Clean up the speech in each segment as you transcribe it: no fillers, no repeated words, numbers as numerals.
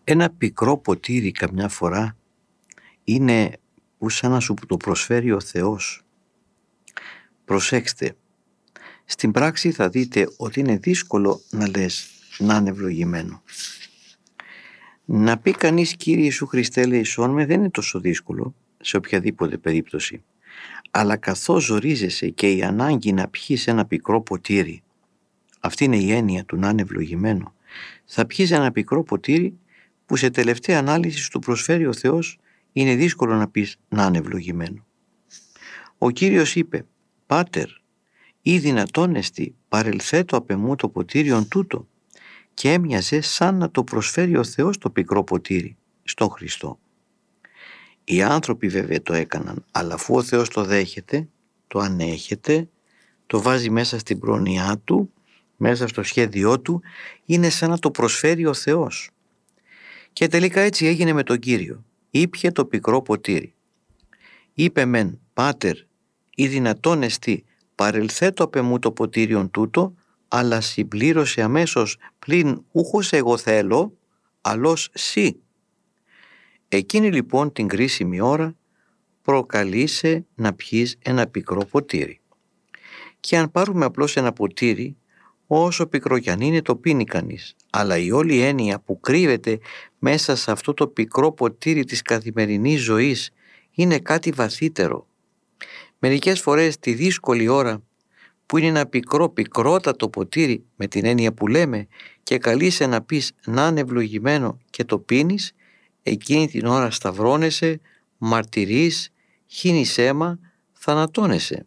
Ένα πικρό ποτήρι καμιά φορά είναι που σαν να σου το προσφέρει ο Θεός. Προσέξτε, στην πράξη θα δείτε ότι είναι δύσκολο να λες να είναι ευλογημένο. Να πει κανείς Κύριε Ιησού Χριστέ ελεησόν με δεν είναι τόσο δύσκολο σε οποιαδήποτε περίπτωση. Αλλά καθώς ζορίζεσαι και η ανάγκη να πιείς ένα πικρό ποτήρι, αυτή είναι η έννοια του να είναι ευλογημένο, θα πιείς ένα πικρό ποτήρι που σε τελευταία ανάλυση σου προσφέρει ο Θεός, είναι δύσκολο να πεις να είναι ευλογημένο. Ο Κύριος είπε «Πάτερ, ή δυνατόν εστι παρελθέτω απ' εμού το ποτήριον τούτο», και έμοιαζε σαν να το προσφέρει ο Θεός το πικρό ποτήρι στον Χριστό. Οι άνθρωποι βέβαια το έκαναν, αλλά αφού ο Θεός το δέχεται, το ανέχεται, το βάζει μέσα στην πρόνοιά του, μέσα στο σχέδιό του, είναι σαν να το προσφέρει ο Θεός. Και τελικά έτσι έγινε με τον Κύριο. Ήπιε το πικρό ποτήρι. Είπε μεν «Πάτερ, ή δυνατόν εστι παρελθέτω απ' εμού το ποτήριον τούτο», αλλά συμπλήρωσε αμέσως «πλην ούχος εγώ θέλω, αλλός σύ». Εκείνη λοιπόν την κρίσιμη ώρα προκαλείσαι να πιείς ένα πικρό ποτήρι. Και αν πάρουμε απλώς ένα ποτήρι, όσο πικρό κι αν είναι το πίνει κανείς, αλλά η όλη έννοια που κρύβεται μέσα σε αυτό το πικρό ποτήρι της καθημερινής ζωής είναι κάτι βαθύτερο. Μερικές φορές τη δύσκολη ώρα που είναι ένα πικρότατο ποτήρι με την έννοια που λέμε και καλείσαι να πεις να είναι ευλογημένο και το πίνεις, εκείνη την ώρα σταυρώνεσαι, μαρτυρείς, χύνεις αίμα, θανατώνεσαι.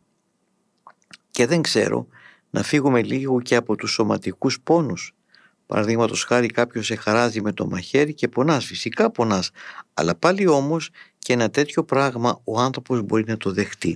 Και δεν ξέρω, να φύγουμε λίγο και από τους σωματικούς πόνους. Παραδείγματος χάρη κάποιος σε χαράζει με το μαχαίρι και πονάς, φυσικά πονάς, αλλά πάλι όμως και ένα τέτοιο πράγμα ο άνθρωπος μπορεί να το δεχτεί.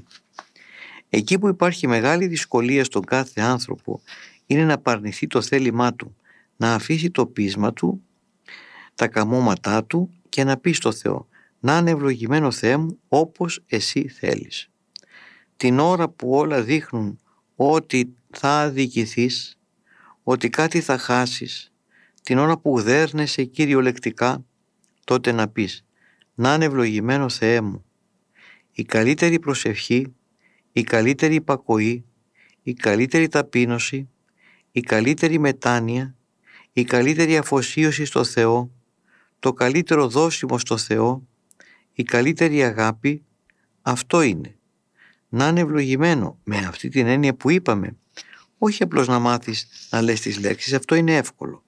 Εκεί που υπάρχει μεγάλη δυσκολία στον κάθε άνθρωπο είναι να παρνηθεί το θέλημά του, να αφήσει το πείσμα του, τα καμώματά του και να πει στο Θεό «Να είναι ευλογημένο Θεέ μου όπως εσύ θέλεις». Την ώρα που όλα δείχνουν ότι θα αδικηθείς, ότι κάτι θα χάσεις, την ώρα που δέρνεσαι κυριολεκτικά, τότε να πεις «Να είναι ευλογημένο Θεέ μου». Η καλύτερη προσευχή, η καλύτερη υπακοή, η καλύτερη ταπείνωση, η καλύτερη μετάνοια, η καλύτερη αφοσίωση στο Θεό, το καλύτερο δώσιμο στο Θεό, η καλύτερη αγάπη, αυτό είναι. Να είναι ευλογημένο με αυτή την έννοια που είπαμε, όχι απλώς να μάθεις να λες τις λέξεις, αυτό είναι εύκολο.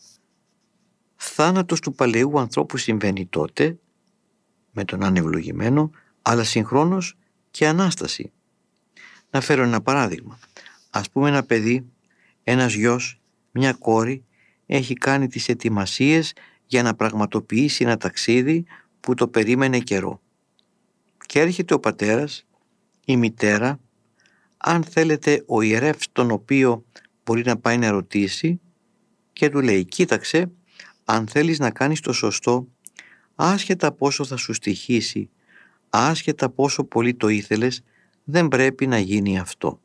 Θάνατος του παλαιού ανθρώπου συμβαίνει τότε, με τον να είναι ευλογημένο, αλλά συγχρόνως και Ανάσταση. Να φέρω ένα παράδειγμα. Ας πούμε ένα παιδί, ένας γιος, μια κόρη, έχει κάνει τις ετοιμασίες για να πραγματοποιήσει ένα ταξίδι που το περίμενε καιρό. Και έρχεται ο πατέρας, η μητέρα, αν θέλετε ο ιερεύς τον οποίο μπορεί να πάει να ρωτήσει και του λέει «Κοίταξε, αν θέλεις να κάνεις το σωστό, άσχετα πόσο θα σου στοιχήσει, άσχετα πόσο πολύ το ήθελες, δεν πρέπει να γίνει αυτό».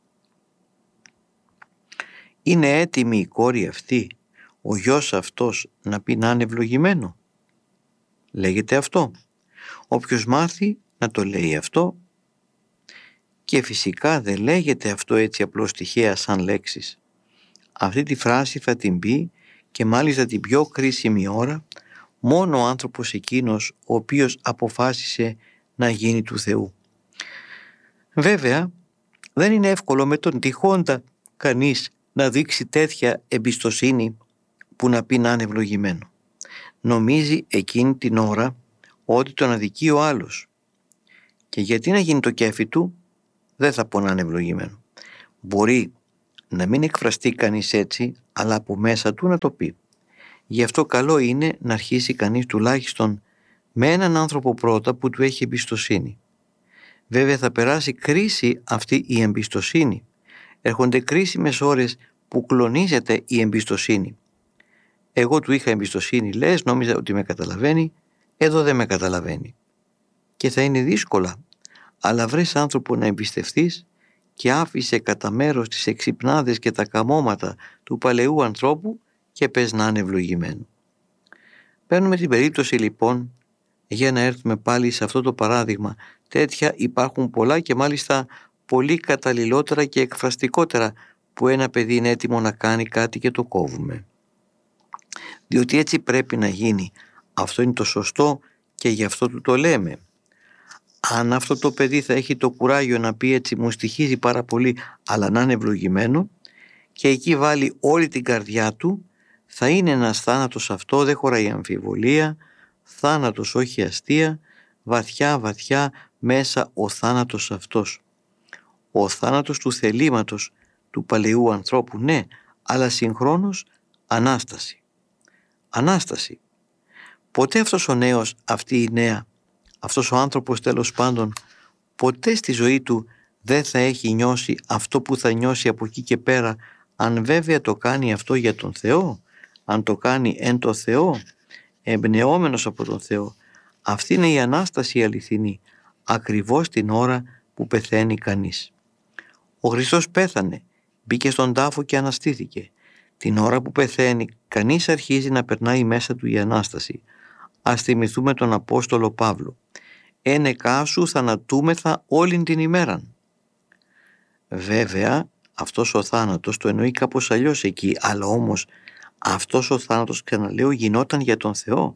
Είναι έτοιμη η κόρη αυτή, ο γιος αυτός να πει να είναι ευλογημένο? Λέγεται αυτό. Όποιος μάθει να το λέει αυτό, και φυσικά δεν λέγεται αυτό έτσι απλώς τυχαία σαν λέξεις. Αυτή τη φράση θα την πει και μάλιστα την πιο κρίσιμη ώρα μόνο ο άνθρωπος εκείνος ο οποίος αποφάσισε να γίνει του Θεού. Βέβαια δεν είναι εύκολο με τον τυχόντα κανείς να δείξει τέτοια εμπιστοσύνη που να πει να είναι ευλογημένο. Νομίζει εκείνη την ώρα ότι τον αδικεί ο άλλος. Και γιατί να γίνει το κέφι του, δεν θα πω να είναι ευλογημένο. Μπορεί να μην εκφραστεί κανείς έτσι, αλλά από μέσα του να το πει. Γι' αυτό καλό είναι να αρχίσει κανείς τουλάχιστον με έναν άνθρωπο πρώτα που του έχει εμπιστοσύνη. Βέβαια θα περάσει κρίση αυτή η εμπιστοσύνη. Έρχονται κρίσιμες ώρες που κλονίζεται η εμπιστοσύνη. Εγώ του είχα εμπιστοσύνη, λες, νόμιζα ότι με καταλαβαίνει, εδώ δεν με καταλαβαίνει. Και θα είναι δύσκολα, αλλά βρες άνθρωπο να εμπιστευτείς και άφησε κατά μέρος τις εξυπνάδες και τα καμώματα του παλαιού ανθρώπου και πες να είναι ευλογημένο. Παίρνουμε την περίπτωση λοιπόν, για να έρθουμε πάλι σε αυτό το παράδειγμα. Τέτοια υπάρχουν πολλά και μάλιστα πολύ καταλληλότερα και εκφραστικότερα που ένα παιδί είναι έτοιμο να κάνει κάτι και το κόβουμε. Διότι έτσι πρέπει να γίνει. Αυτό είναι το σωστό και γι' αυτό του το λέμε. Αν αυτό το παιδί θα έχει το κουράγιο να πει έτσι, μου στοιχίζει πάρα πολύ, αλλά να είναι ευλογημένο, και εκεί βάλει όλη την καρδιά του, θα είναι ένας θάνατος, αυτό δεν χωράει αμφιβολία, θάνατος όχι αστεία, βαθιά βαθιά μέσα ο θάνατος αυτός. Ο θάνατος του θελήματος του παλαιού ανθρώπου, ναι, αλλά συγχρόνως Ανάσταση. Ανάσταση. Ποτέ αυτός ο νέος, αυτή η νέα, αυτός ο άνθρωπος τέλος πάντων, ποτέ στη ζωή του δεν θα έχει νιώσει αυτό που θα νιώσει από εκεί και πέρα, αν βέβαια το κάνει αυτό για τον Θεό, αν το κάνει εν το Θεό, εμπνεόμενος από τον Θεό. Αυτή είναι η Ανάσταση αληθινή, ακριβώς την ώρα που πεθαίνει κανείς. Ο Χριστός πέθανε, μπήκε στον τάφο και αναστήθηκε. Την ώρα που πεθαίνει, κανείς αρχίζει να περνάει μέσα του η Ανάσταση. Ας θυμηθούμε τον Απόστολο Παύλο. «Ένεκά σου θανατούμεθα όλην την ημέραν». Βέβαια, αυτός ο θάνατος το εννοεί κάπως αλλιώς εκεί, αλλά όμως αυτός ο θάνατος, ξαναλέω, γινόταν για τον Θεό.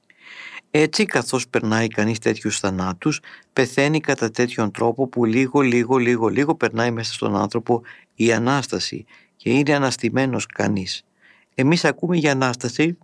Έτσι, καθώς περνάει κανείς τέτοιους θανάτους, πεθαίνει κατά τέτοιον τρόπο που λίγο περνάει μέσα στον άνθρωπο η Ανάσταση και είναι αναστημένος κανείς. Εμείς ακούμε για Ανάσταση,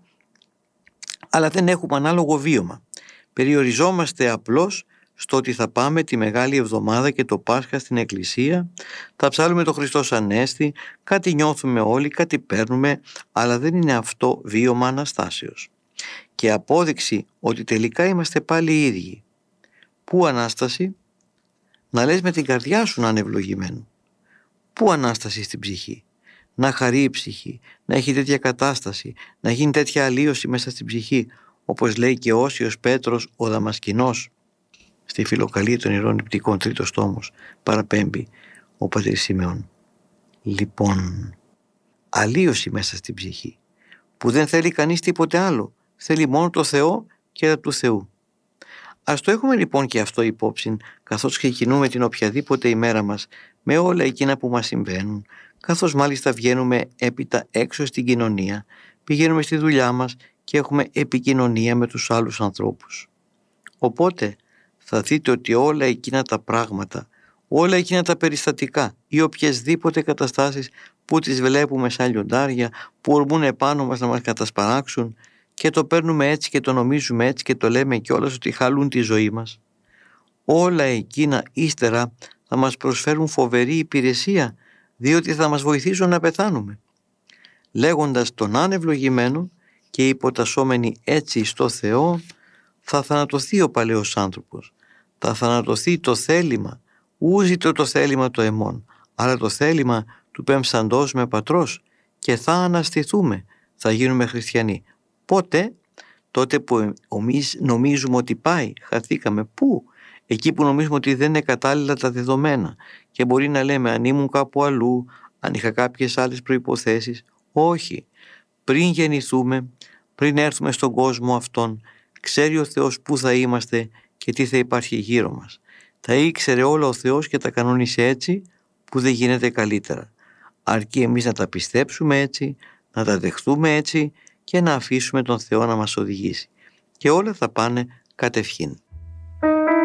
αλλά δεν έχουμε ανάλογο βίωμα. Περιοριζόμαστε απλώς στο ότι θα πάμε τη Μεγάλη Εβδομάδα και το Πάσχα στην Εκκλησία, θα ψάλουμε το Χριστός Ανέστη, κάτι νιώθουμε όλοι, κάτι παίρνουμε, αλλά δεν είναι αυτό βίωμα Αναστάσεως. Και απόδειξη ότι τελικά είμαστε πάλι οι ίδιοι. Πού Ανάσταση? Να λες με την καρδιά σου να είναι ευλογημένο. Πού Ανάσταση στην ψυχή? Να χαρεί η ψυχή, να έχει τέτοια κατάσταση, να γίνει τέτοια αλλίωση μέσα στην ψυχή, όπως λέει και ο Όσιος Πέτρος ο Δαμασκηνός στη Φιλοκαλία των Ιερών Νηπτικών, 3ο τόμος, παραπέμπει ο πατήρ Σιμεών. Λοιπόν, αλλίωση μέσα στην ψυχή, που δεν θέλει κανείς τίποτε άλλο, θέλει μόνο το Θεό και τα του Θεού. Ας το έχουμε λοιπόν και αυτό υπόψη, καθώς ξεκινούμε την οποιαδήποτε ημέρα μας με όλα εκείνα που μας συμβαίνουν, καθώς μάλιστα βγαίνουμε έπειτα έξω στην κοινωνία, πηγαίνουμε στη δουλειά μας και έχουμε επικοινωνία με τους άλλους ανθρώπους. Οπότε θα δείτε ότι όλα εκείνα τα πράγματα, όλα εκείνα τα περιστατικά ή οποιασδήποτε καταστάσεις που τις βλέπουμε σαν λιοντάρια, που ορμούν επάνω μας να μας κατασπαράξουν, και το παίρνουμε έτσι και το νομίζουμε έτσι και το λέμε κιόλας ότι χαλούν τη ζωή μας, όλα εκείνα ύστερα θα μας προσφέρουν φοβερή υπηρεσία, διότι θα μας βοηθήσουν να πεθάνουμε. Λέγοντας τον ανευλογημένο και υποτασσόμενοι έτσι στο Θεό, θα θανατωθεί ο παλαιός άνθρωπος, θα θανατωθεί το θέλημα, ούζητο το θέλημα το εμών, αλλά το θέλημα του πέμψαντός με πατρός, και θα αναστηθούμε, θα γίνουμε χριστιανοί. Πότε? Τότε που εμείς νομίζουμε ότι πάει, χαθήκαμε. Πού? Εκεί που νομίζουμε ότι δεν είναι κατάλληλα τα δεδομένα και μπορεί να λέμε αν ήμουν κάπου αλλού, αν είχα κάποιες άλλες προϋποθέσεις. Όχι. Πριν γεννηθούμε, πριν έρθουμε στον κόσμο αυτόν, ξέρει ο Θεός πού θα είμαστε και τι θα υπάρχει γύρω μας. Τα ήξερε όλα ο Θεός και τα κανόνισε έτσι που δεν γίνεται καλύτερα. Αρκεί εμείς να τα πιστέψουμε έτσι, να τα δεχτούμε έτσι και να αφήσουμε τον Θεό να μας οδηγήσει. Και όλα θα πάνε κατευχήν.